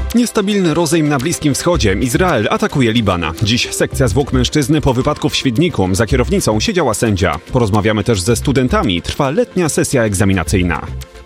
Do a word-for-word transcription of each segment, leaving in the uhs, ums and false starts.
Niestabilny rozejm na Bliskim Wschodzie. Izrael atakuje Liban. Dziś sekcja zwłok mężczyzny po wypadku w Świdniku. Za kierownicą siedziała sędzia. Porozmawiamy też ze studentami. Trwa letnia sesja egzaminacyjna.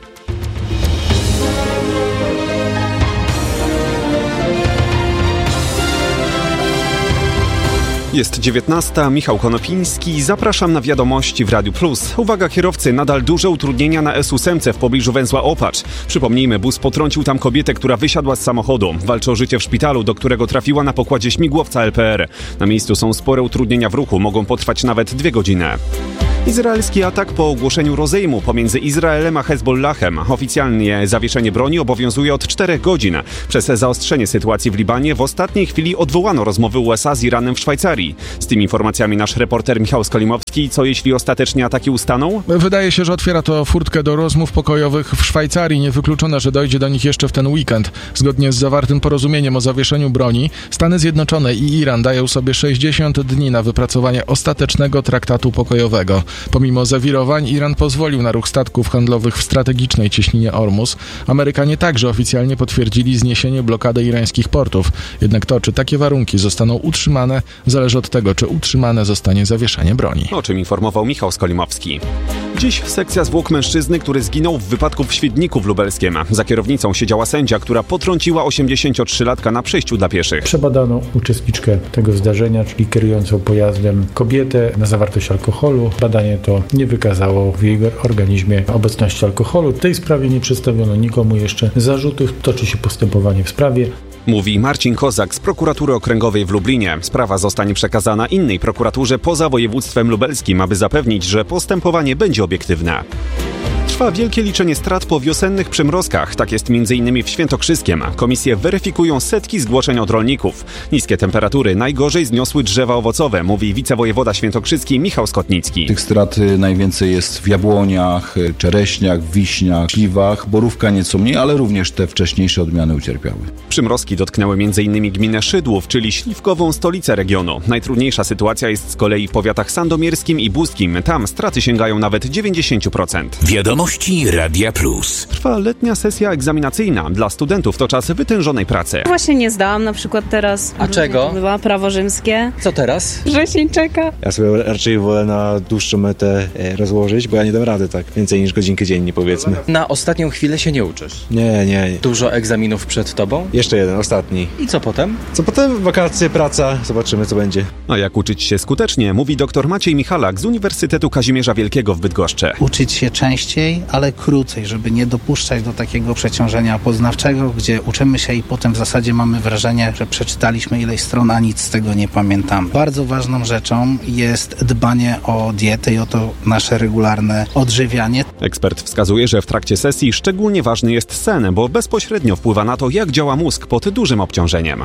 Jest dziewiętnasta, Michał Konopiński, zapraszam na wiadomości w Radiu Plus. Uwaga kierowcy, nadal duże utrudnienia na S osiem w pobliżu węzła Opacz. Przypomnijmy, bus potrącił tam kobietę, która wysiadła z samochodu. Walczy o życie w szpitalu, do którego trafiła na pokładzie śmigłowca L P R. Na miejscu są spore utrudnienia w ruchu, mogą potrwać nawet dwie godziny. Izraelski atak po ogłoszeniu rozejmu pomiędzy Izraelem a Hezbollahem. Oficjalnie zawieszenie broni obowiązuje od czterech godzin. Przez zaostrzenie sytuacji w Libanie w ostatniej chwili odwołano rozmowy U S A z Iranem w Szwajcarii. Z tymi informacjami nasz reporter Michał Skolimowski. Co jeśli ostatecznie ataki ustaną? Wydaje się, że otwiera to furtkę do rozmów pokojowych w Szwajcarii. Niewykluczone, że dojdzie do nich jeszcze w ten weekend. Zgodnie z zawartym porozumieniem o zawieszeniu broni, Stany Zjednoczone i Iran dają sobie sześćdziesiąt dni na wypracowanie ostatecznego traktatu pokojowego. Pomimo zawirowań Iran pozwolił na ruch statków handlowych w strategicznej cieśninie Ormus. Amerykanie także oficjalnie potwierdzili zniesienie blokady irańskich portów. Jednak to, czy takie warunki zostaną utrzymane, zależy od tego, czy utrzymane zostanie zawieszenie broni. O czym informował Michał Skolimowski. Dziś sekcja zwłok mężczyzny, który zginął w wypadku w Świdniku w Lubelskiem. Za kierownicą siedziała sędzia, która potrąciła osiemdziesięciotrzylatka na przejściu dla pieszych. Przebadano uczestniczkę tego zdarzenia, czyli kierującą pojazdem kobietę na zawartość alkoholu. Badanie to nie wykazało w jej organizmie obecności alkoholu. W tej sprawie nie przedstawiono nikomu jeszcze zarzutów. Toczy się postępowanie w sprawie. Mówi Marcin Kozak z prokuratury okręgowej w Lublinie. Sprawa zostanie przekazana innej prokuraturze poza województwem lubelskim, aby zapewnić, że postępowanie będzie obiektywne. Trwa wielkie liczenie strat po wiosennych przymrozkach. Tak jest między innymi w Świętokrzyskiem. Komisje weryfikują setki zgłoszeń od rolników. Niskie temperatury najgorzej zniosły drzewa owocowe, mówi wicewojewoda świętokrzyski Michał Skotnicki. Tych strat najwięcej jest w jabłoniach, czereśniach, wiśniach, śliwach, borówka nieco mniej, ale również te wcześniejsze odmiany ucierpiały. Przymrozki dotknęły między innymi gminę Szydłów, czyli śliwkową stolicę regionu. Najtrudniejsza sytuacja jest z kolei w powiatach sandomierskim i buskim. Tam straty sięgają nawet dziewięćdziesiąt procent. Wiadomości Radia Plus. Trwa letnia sesja egzaminacyjna. Dla studentów to czas wytężonej pracy. Właśnie nie zdałam na przykład teraz. A czego? Była prawo rzymskie. Co teraz? Wrzesień czeka. Ja sobie raczej wolę na dłuższą metę rozłożyć, bo ja nie dam rady tak. Więcej niż godzinkę dziennie, powiedzmy. Na ostatnią chwilę się nie uczysz? Nie, nie, nie. Dużo egzaminów przed tobą? Jeszcze jeden, ostatni. I co potem? Co potem? Wakacje, praca. Zobaczymy, co będzie. A jak uczyć się skutecznie, mówi dr Maciej Michalak z Uniwersytetu Kazimierza Wielkiego w Bydgoszczy. Uczyć się częściej, ale krócej, żeby nie dopuszczać do takiego przeciążenia poznawczego, gdzie uczymy się i potem w zasadzie mamy wrażenie, że przeczytaliśmy ileś stron, a nic z tego nie pamiętamy. Bardzo ważną rzeczą jest dbanie o dietę i o to nasze regularne odżywianie. Ekspert wskazuje, że w trakcie sesji szczególnie ważny jest sen, bo bezpośrednio wpływa na to, jak działa mózg pod dużym obciążeniem.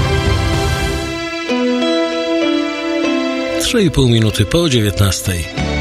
trzy i pół minuty po dziewiętnastej.